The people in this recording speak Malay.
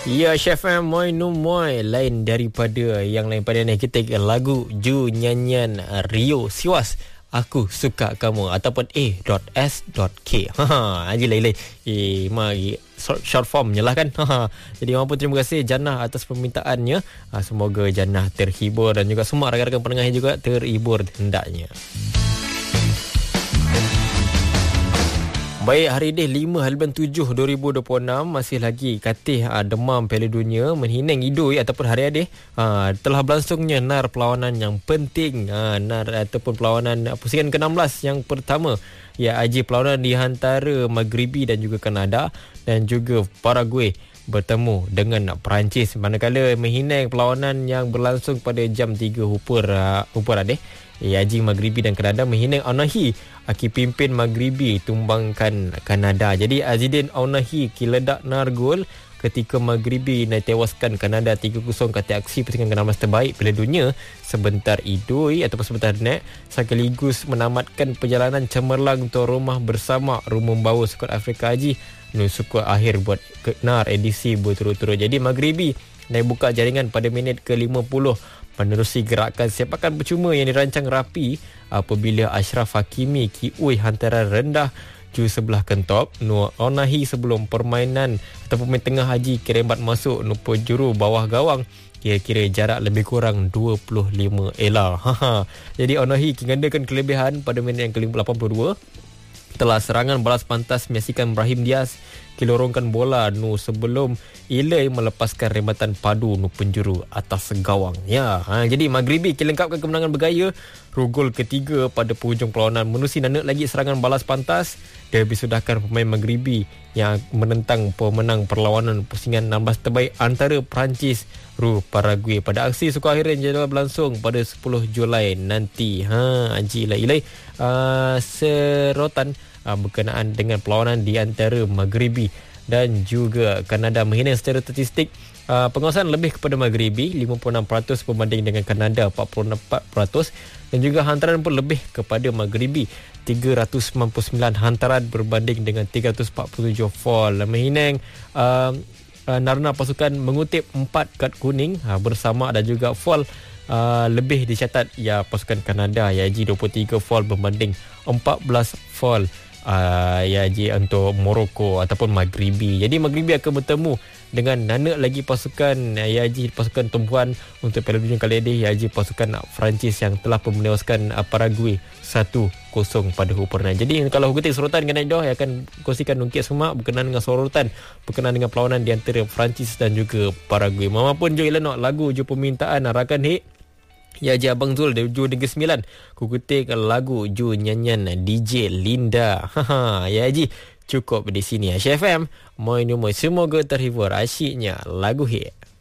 Ya, Chef Moy Numoy. Lain daripada yang lain pada ni, kita lagu Ju nyanyian Rio Siwas, Aku Suka Kamu, ataupun A.S.K. Haji lain. Mari short form je lah kan. Jadi orang pun terima kasih Jannah atas permintaannya. Semoga Jannah terhibur dan juga semua rakan-rakan pendengar juga terhibur hendaknya. Baik, hari ini 5/7/2026 masih lagi katih demam Piala Dunia menghinang idul ataupun hari ini telah berlangsungnya nar perlawanan yang penting, nar ataupun perlawanan pusingan ke-16 yang pertama, iaitu perlawanan di antara Maghribi dan juga Kanada dan juga Paraguay bertemu dengan Perancis, manakala menghinang perlawanan yang berlangsung pada jam 3 hupur Haji Maghribi dan Kanada menghinang Aunahi aki pimpin Maghribi tumbangkan Kanada. Jadi Azidin Aunahi kiledak nar gol ketika Maghribi nak tewaskan Kanada 3-0 kata aksi pusingan ke-16 terbaik Piala Dunia sebentar idul ataupun sebentar net, sekaligus menamatkan perjalanan cemerlang tuan rumah bersama rumah membawa skuad Afrika Haji sukua akhir buat nar edisi berturut-turut. Jadi Maghribi nak buka jaringan pada minit ke-50 menerusi gerakan sepakan percuma yang dirancang rapi apabila Ashraf Hakimi kiui hantaran rendah ju sebelah kentop Nur Aunahi sebelum permainan atau pemain tengah Haji Kirembat masuk penjuru bawah gawang kira-kira jarak lebih kurang 25 ela. Jadi Aunahi gandakan kelebihan pada minit yang ke-82 setelah serangan balas pantas menyaksikan Brahim Diaz kilorongkan bola sebelum Ilai melepaskan rembatan padu penjuru atas gawang. Jadi Maghribi kelengkapkan kemenangan bergaya gol ketiga pada penghujung perlawanan menerusi nana lagi serangan balas pantas dia disudahkan pemain Maghribi yang menentang pemenang perlawanan pusingan 16 terbaik antara Perancis Paraguay pada aksi suku akhir yang jadual berlangsung pada 10 Julai nanti. Haji Ilai serotan berkenaan dengan perlawanan di antara Maghribi dan juga Kanada menghinang secara statistik penguasaan lebih kepada Maghribi 56% berbanding dengan Kanada 44% dan juga hantaran pun lebih kepada Maghribi 399 hantaran berbanding dengan 347 fall. Menghinang narana pasukan mengutip 4 kad kuning bersama dan juga fall lebih dicatat pasukan Kanada iaitu 23 fall berbanding 14 fall untuk Morocco ataupun Maghribi. Jadi Maghribi akan bertemu dengan nana lagi pasukan pasukan tumpuan untuk Piala Dunia kali ini iaitu pasukan Perancis yang telah menewaskan Paraguay 1-0 pada hupurna. Jadi kalau kutip sorotan dengan Aidah akan kongsikan ungkit semak berkenaan dengan sorotan berkenaan dengan perlawanan di antara Perancis dan juga Paraguay. Mama pun jo ilanok lagu jo permintaan rakan hek Haji Abang Zul dari Ju Negeri 9 kukutik lagu Ju nyanyian DJ Linda. Haji cukup di sini. Chef FM Moy Numoy, semoga terhibur asyiknya lagu hit.